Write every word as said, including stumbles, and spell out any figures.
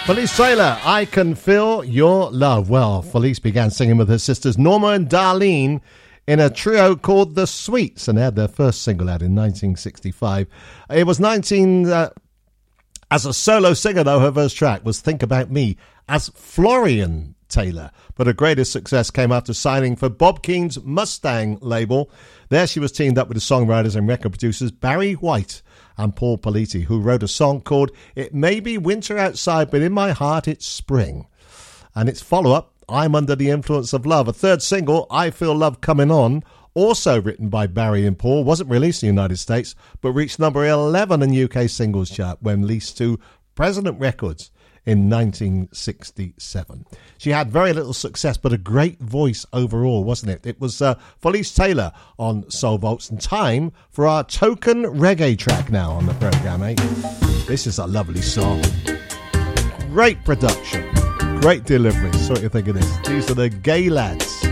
Felice Taylor, I Can Feel Your Love. Well, Felice began singing with her sisters Norma and Darlene in a trio called The Sweets, and they had their first single out in nineteen sixty-five. It was nineteen... Uh, as a solo singer, though, her first track was Think About Me as Florian Taylor. But her greatest success came after signing for Bob Keane's Mustang label. There she was teamed up with the songwriters and record producers Barry White and Paul Politi, who wrote a song called It May Be Winter Outside, But In My Heart It's Spring. And its follow-up, I'm Under the Influence of Love. A third single, I Feel Love Coming On, also written by Barry and Paul, wasn't released in the United States, but reached number eleven in U K singles chart when released to President Records in nineteen sixty-seven. She had very little success, but a great voice overall, wasn't it? It was uh, Felice Taylor on Soul Vaults, and time for our token reggae track now on the programme, eh? This is a lovely song. Great production, great delivery. So what do you think of this? These are the Gay Lads.